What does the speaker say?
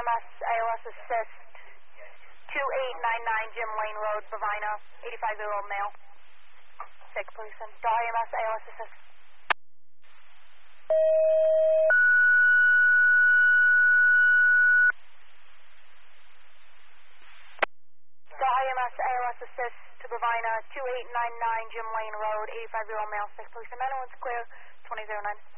EMS ALS assist 2899 Jim Lane Road, Bovina, 85-year-old male. Sick person. Dial EMS ALS assist. Dial EMS ALS assist to Bovina, 2899 Jim Lane Road, 85-year-old male. Sick person. 901's clear. 2009.